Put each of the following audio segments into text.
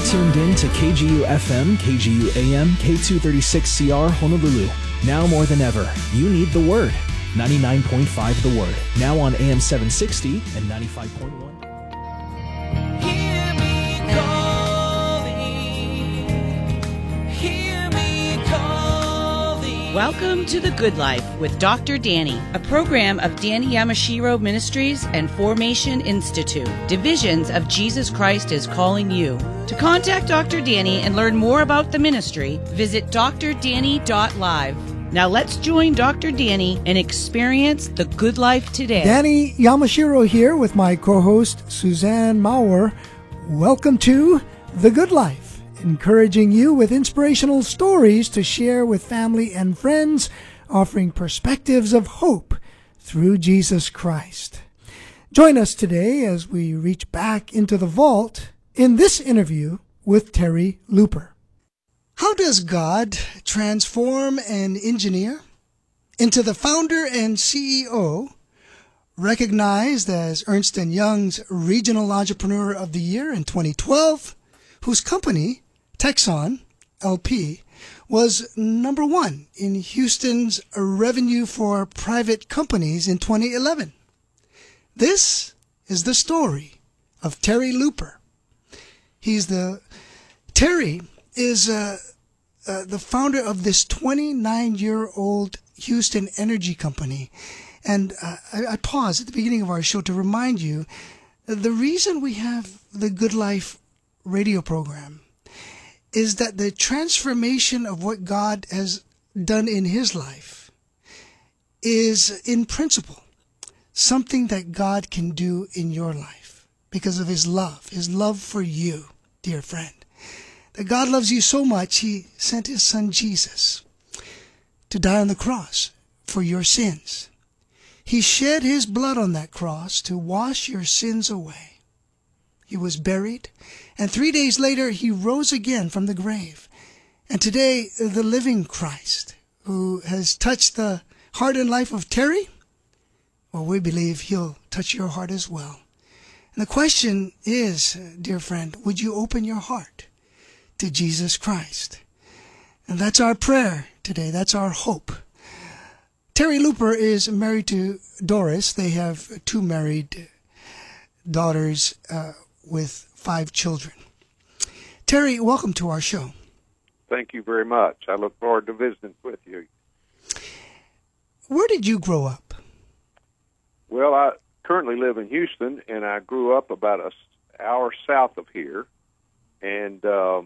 tuned in to KGU FM, KGU AM, K236CR Honolulu. Now more than ever, you need the Word. 99.5 The Word. Now on AM 760 and 95.1. Welcome to The Good Life with Dr. Danny, a program of Danny Yamashiro Ministries and Formation Institute, divisions of Jesus Christ is Calling You. To contact Dr. Danny and learn more about the ministry, visit drdanny.live. Now let's join Dr. Danny and experience the good life today. Danny Yamashiro here with my co-host Suzanne Maurer. Welcome to The Good Life, encouraging you with inspirational stories to share with family and friends, offering perspectives of hope through Jesus Christ. Join us today as we reach back into the vault in this interview with Terry Luper. How does God transform an engineer into the founder and CEO, recognized as Ernst & Young's Regional Entrepreneur of the Year in 2012, whose company, Texon LP, was number one in Houston's revenue for private companies in 2011? This is the story of Terry Luper. Terry is the founder of this 29-year-old Houston energy company. And I pause at the beginning of our show to remind you the reason we have the Good Life radio program is that the transformation of what God has done in his life is, in principle, something that God can do in your life because of his love for you, dear friend. That God loves you so much, he sent his son Jesus to die on the cross for your sins. He shed his blood on that cross to wash your sins away. He was buried, and 3 days later he rose again from the grave. And today, the living Christ, who has touched the heart and life of Terry, well, we believe he'll touch your heart as well. And the question is, dear friend, would you open your heart to Jesus Christ? And that's our prayer today. That's our hope. Terry Luper is married to Doris. They have two married daughters with 5 children. Terry, welcome to our show. Thank you very much. I look forward to visiting with you. Where did you grow up? Well, I currently live in Houston, and I grew up about an hour south of here, and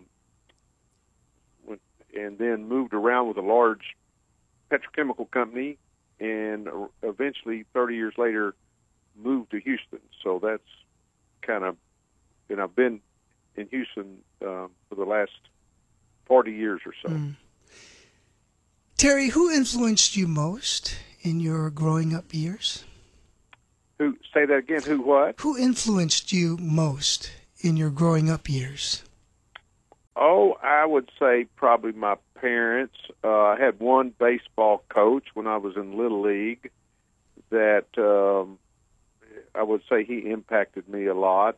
then moved around with a large petrochemical company, and eventually, 30 years later, moved to Houston. So that's kind of, and I've been in Houston for the last 40 years or so. Terry, who influenced you most in your growing up years? Say that again, who what? Who influenced you most in your growing up years? Oh, I would say probably my parents. I had one baseball coach when I was in Little League that I would say he impacted me a lot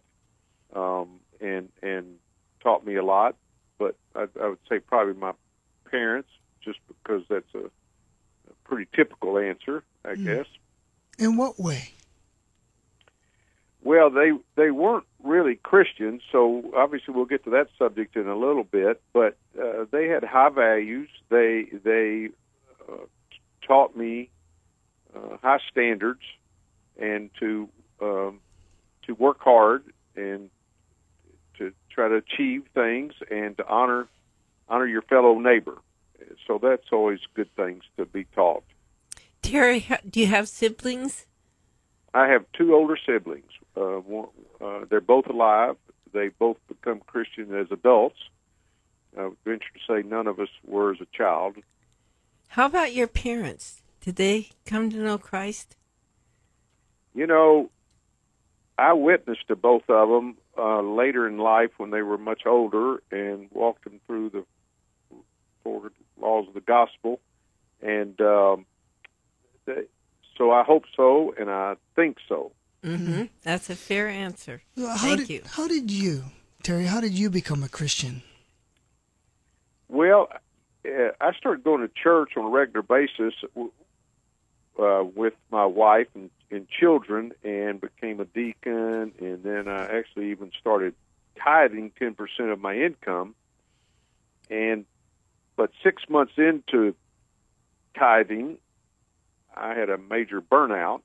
and taught me a lot. But I would say probably my parents, just because that's a pretty typical answer, I guess. In what way? Well, they weren't really Christians, so obviously we'll get to that subject in a little bit. But they had high values. They taught me high standards, and to work hard and to try to achieve things and to honor your fellow neighbor. So that's always good things to be taught. Terry, do you have siblings? I have 2 older siblings. They're both alive. They both become Christian as adults. I would venture to say none of us were as a child. How about your parents? Did they come to know Christ? You know, I witnessed to both of them later in life when they were much older and walked them through the 4 laws of the gospel. And so I hope so, and I think so. Mm-hmm. That's a fair answer. Well, Thank you. How did you, Terry, how did you become a Christian? Well, I started going to church on a regular basis with my wife and children, and became a deacon, and then I actually even started tithing 10% of my income. But 6 months into tithing, I had a major burnout,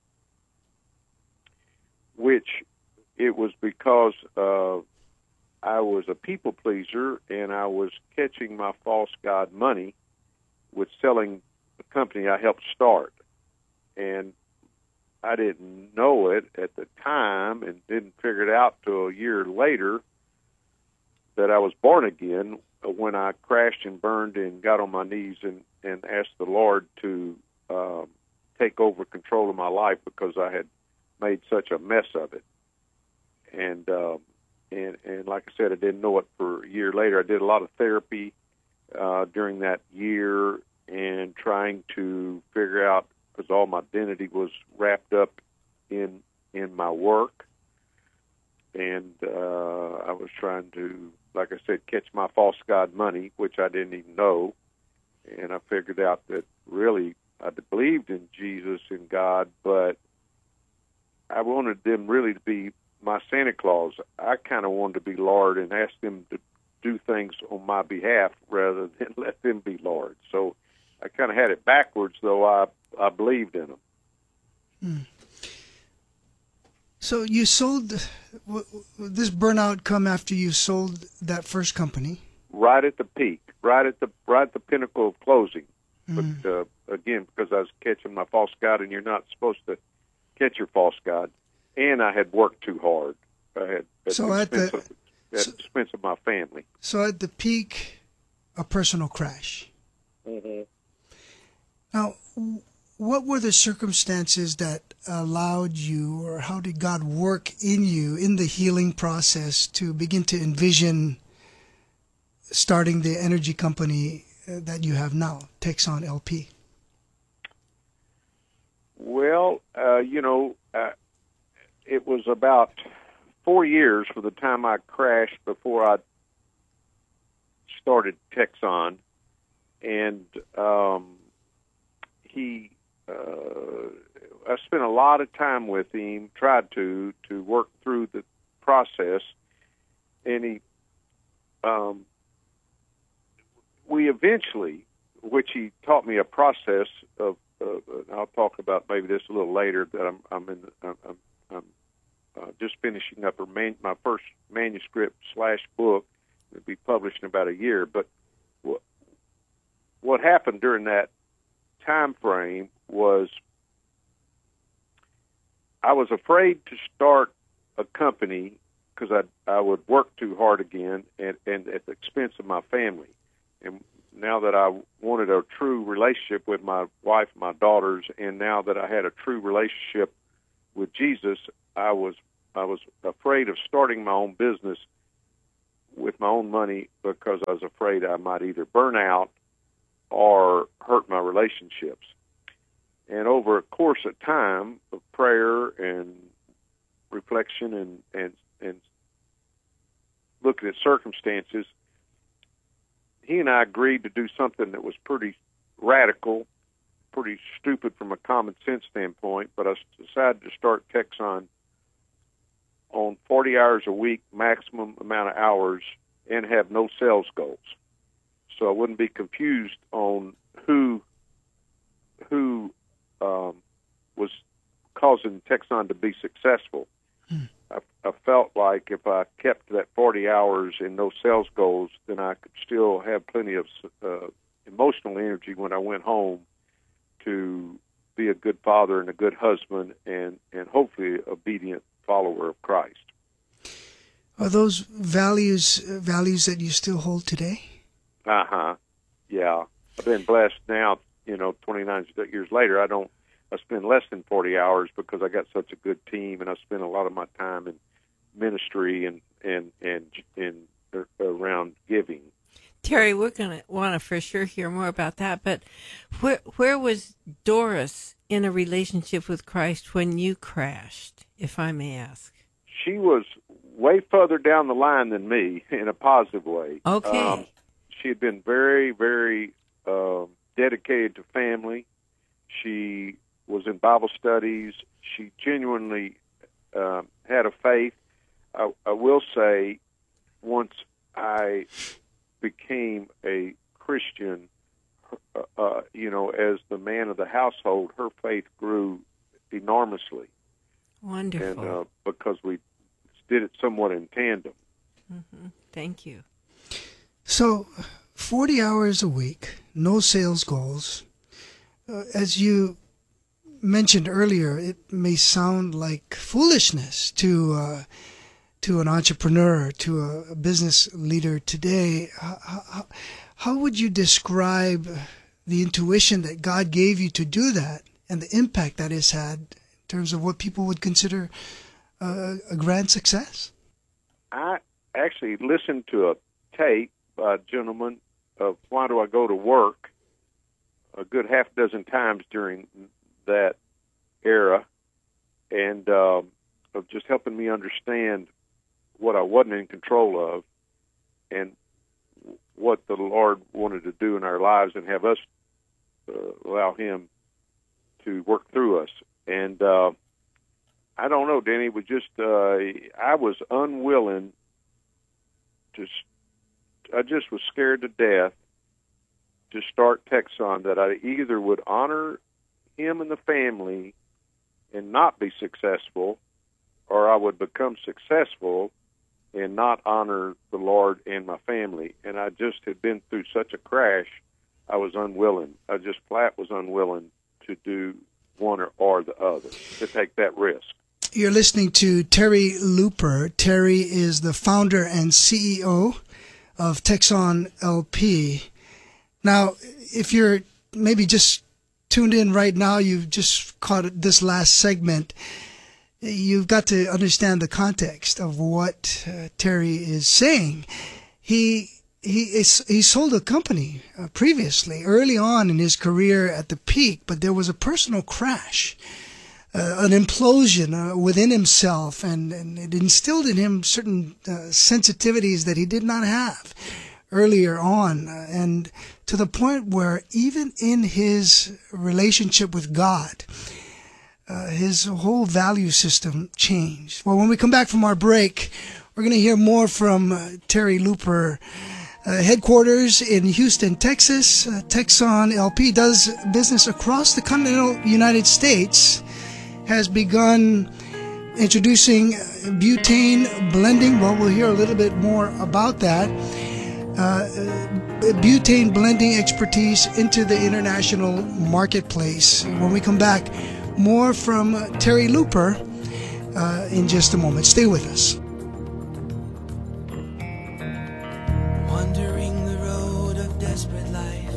which it was because I was a people pleaser, and I was catching my false god money with selling the company I helped start. And I didn't know it at the time, and didn't figure it out till a year later that I was born again, when I crashed and burned and got on my knees and asked the Lord to take over control of my life, because I had made such a mess of it. And like I said, I didn't know it for a year later. I did a lot of therapy during that year, and trying to figure out, because all my identity was wrapped up in my work, and I was trying to, like I said, catch my false god money, which I didn't even know. And I figured out that really I believed in Jesus and God, but I wanted them really to be my Santa Claus. I kind of wanted to be Lord and ask them to do things on my behalf rather than let them be Lord. So I kind of had it backwards, though I believed in them. Hmm. So you sold, this burnout come after you sold that first company? Right at the peak, right at the pinnacle of closing. But again, because I was catching my false god, and you're not supposed to catch your false god, and I had worked too hard. I had at the expense of my family. So at the peak, a personal crash. Mm-hmm. Now, what were the circumstances that allowed you, or how did God work in you in the healing process to begin to envision starting the energy company that you have now, Texon LP? Well, it was about 4 years from the time I crashed before I started Texon, and I spent a lot of time with him, tried to work through the process, and we eventually, which he taught me a process of, I'll talk about maybe this a little later, that I'm just finishing up my first manuscript / book. It'll be published in about a year. But what happened during that time frame was I was afraid to start a company because I would work too hard again and at the expense of my family. And now that I wanted a true relationship with my wife and my daughters, and now that I had a true relationship with Jesus, I was afraid of starting my own business with my own money, because I was afraid I might either burn out or hurt my relationships. And over a course of time of prayer and reflection and looking at circumstances, he and I agreed to do something that was pretty radical, pretty stupid from a common sense standpoint, but I decided to start Texon on 40 hours a week, maximum amount of hours, and have no sales goals. So I wouldn't be confused on who was causing Texon to be successful. I felt like if I kept that 40 hours and no sales goals, then I could still have plenty of emotional energy when I went home to be a good father and a good husband and hopefully obedient follower of Christ. Are those values that you still hold today? Yeah. I've been blessed now, 29 years later. I spend less than 40 hours because I got such a good team, and I spend a lot of my time in ministry and around giving. Terry, we're going to want to for sure hear more about that, but where was Doris in a relationship with Christ when you crashed, if I may ask? She was way further down the line than me in a positive way. Okay. She had been very, very dedicated to family. She was in Bible studies. She genuinely had a faith. I will say, once I became a Christian, as the man of the household, her faith grew enormously. Wonderful. And because we did it somewhat in tandem. Mm-hmm. Thank you. So, 40 hours a week, no sales goals. As you mentioned earlier, it may sound like foolishness to an entrepreneur, to a business leader today. How would you describe the intuition that God gave you to do that and the impact that has had in terms of what people would consider a grand success? I actually listened to a tape by a gentleman of Why Do I Go to Work a good half dozen times during that era, and of just helping me understand what I wasn't in control of and what the Lord wanted to do in our lives and have us allow Him to work through us. And I don't know, Danny, it was just I was unwilling to. I just was scared to death to start Texon, that I either would honor him and the family and not be successful, or I would become successful and not honor the Lord and my family. And I just had been through such a crash, I was unwilling. I just flat was unwilling to do one or the other, to take that risk. You're listening to Terry Looper. Terry is the founder and CEO of Texon LP. Now, if you're maybe just tuned in right now, you've just caught this last segment, you've got to understand the context of what Terry is saying. He sold a company previously, early on in his career at the peak, but there was a personal crash, an implosion within himself, and it instilled in him certain sensitivities that he did not have earlier on, and to the point where even in his relationship with God, his whole value system changed. Well, when we come back from our break, we're going to hear more from Terry Looper. Headquarters in Houston, Texas. Texon LP does business across the continental United States, has begun introducing butane blending. Well, we'll hear a little bit more about that. Butane blending expertise into the international marketplace. When we come back, more from Terry Looper in just a moment. Stay with us. Wandering the road of desperate life,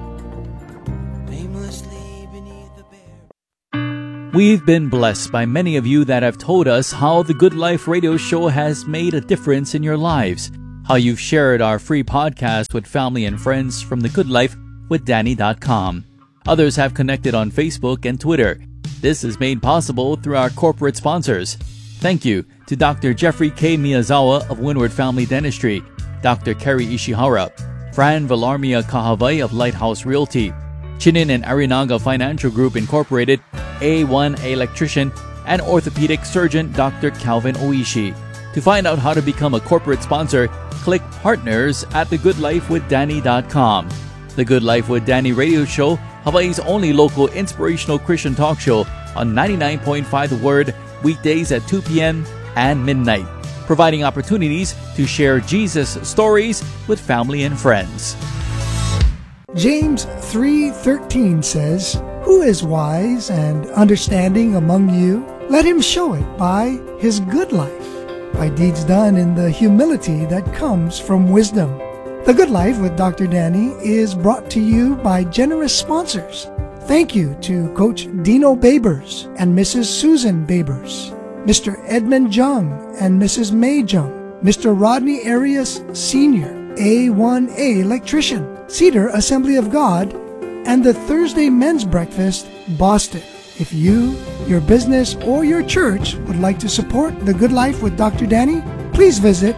aimlessly beneath the bare. We've been blessed by many of you that have told us how the Good Life radio show has made a difference in your lives, how you've shared our free podcast with family and friends from thegoodlifewithdanny.com. Others have connected on Facebook and Twitter. This is made possible through our corporate sponsors. Thank you to Dr. Jeffrey K. Miyazawa of Windward Family Dentistry, Dr. Kerry Ishihara, Fran Villarmia Kahavai of Lighthouse Realty, Chinin and Arinaga Financial Group Incorporated, A1 Electrician, and orthopedic surgeon Dr. Calvin Oishi. To find out how to become a corporate sponsor, click Partners at thegoodlifewithdanny.com. The Good Life with Danny radio show, Hawaii's only local inspirational Christian talk show on 99.5 The Word, weekdays at 2 p.m. and midnight, providing opportunities to share Jesus stories with family and friends. James 3:13 says, "Who is wise and understanding among you? Let him show it by his good life, by deeds done in the humility that comes from wisdom." The Good Life with Dr. Danny is brought to you by generous sponsors. Thank you to Coach Dino Babers and Mrs. Susan Babers, Mr. Edmund Jung and Mrs. May Jung, Mr. Rodney Arias Sr., A1A Electrician, Cedar Assembly of God, and the Thursday Men's Breakfast, Boston. If you, your business, or your church would like to support The Good Life with Dr. Danny, please visit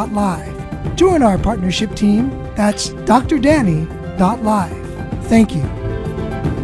drdanny.live. Join our partnership team. That's drdanny.live. Thank you.